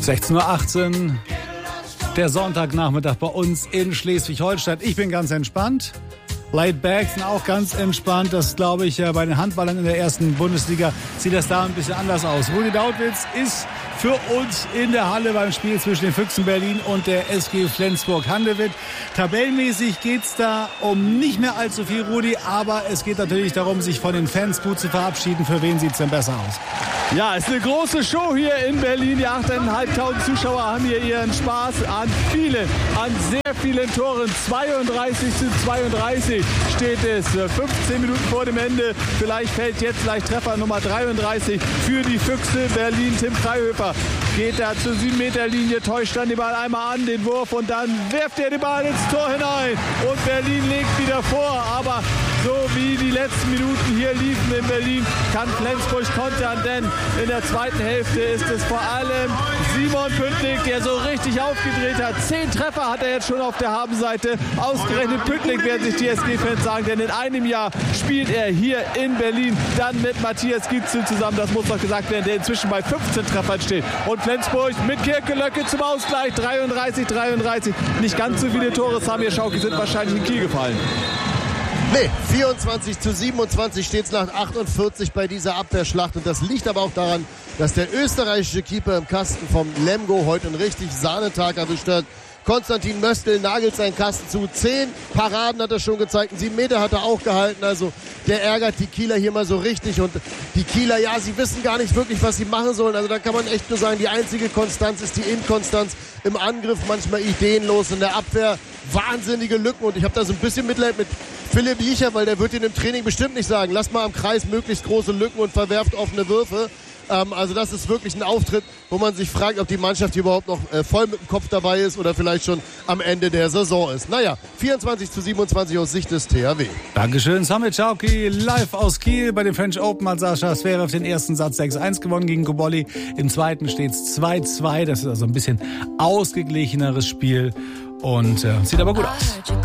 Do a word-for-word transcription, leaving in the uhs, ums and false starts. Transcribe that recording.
sechzehn Uhr achtzehn, der Sonntagnachmittag bei uns in Schleswig-Holstein. Ich bin ganz entspannt. Laid back sind auch ganz entspannt. Das glaube ich bei den Handballern in der ersten Bundesliga sieht das da ein bisschen anders aus. Rudi Dautwitz ist für uns in der Halle beim Spiel zwischen den Füchsen Berlin und der S G Flensburg-Handewitt. Tabellenmäßig geht's da um nicht mehr allzu viel, Rudi, aber es geht natürlich darum, sich von den Fans gut zu verabschieden. Für wen sieht's denn besser aus? Ja, es ist eine große Show hier in Berlin. Die achttausendfünfhundert Zuschauer haben hier ihren Spaß an vielen, an sehr vielen Toren. zweiunddreißig zu zweiunddreißig steht es. fünfzehn Minuten vor dem Ende. Vielleicht fällt jetzt gleich Treffer Nummer dreiunddreißig für die Füchse Berlin. Tim Freihöfer geht da zur sieben Meter Linie, täuscht dann den Ball einmal an, den Wurf, und dann wirft er den Ball ins Tor hinein. Und Berlin legt wieder vor. Aber so wie die letzten Minuten hier liefen in Berlin, kann Flensburg kontern, denn in der zweiten Hälfte ist es vor allem Simon Püttlik, der so richtig aufgedreht hat. Zehn Treffer hat er jetzt schon auf der Habenseite. Ausgerechnet Püttlik, werden sich die S G-Fans sagen, denn in einem Jahr spielt er hier in Berlin dann mit Matthias Gietzel zusammen. Das muss doch gesagt werden, der inzwischen bei fünfzehn Treffern steht. Und Flensburg mit Kirkelöcke zum Ausgleich. dreiunddreißig dreiunddreißig. Nicht ganz so viele Tore, Samir Schauki, sind wahrscheinlich in Kiel gefallen. Nee, vierundzwanzig zu siebenundzwanzig steht es nach achtundvierzig bei dieser Abwehrschlacht. Und das liegt aber auch daran, dass der österreichische Keeper im Kasten vom Lemgo heute einen richtig Sahnetag erwischt hat. Konstantin Möstl nagelt seinen Kasten zu. Zehn Paraden hat er schon gezeigt. Sieben Meter hat er auch gehalten. Also der ärgert die Kieler hier mal so richtig. Und die Kieler, ja, sie wissen gar nicht wirklich, was sie machen sollen. Also da kann man echt nur sagen, die einzige Konstanz ist die Inkonstanz im Angriff. Manchmal ideenlos in der Abwehr. Wahnsinnige Lücken. Und ich habe da so ein bisschen Mitleid mit Philipp Jicher, weil der wird in dem Training bestimmt nicht sagen, lass mal am Kreis möglichst große Lücken und verwerft offene Würfe. Ähm, also das ist wirklich ein Auftritt, wo man sich fragt, ob die Mannschaft hier überhaupt noch äh, voll mit dem Kopf dabei ist oder vielleicht schon am Ende der Saison ist. Naja, vierundzwanzig zu siebenundzwanzig aus Sicht des T H W. Dankeschön, Samir Schauki, live aus Kiel bei den French Open. Hat Sascha Zverev den ersten Satz sechs eins gewonnen gegen Cobolli. Im zweiten steht es zwei zwei. Das ist also ein bisschen ausgeglicheneres Spiel und äh, sieht aber gut aus.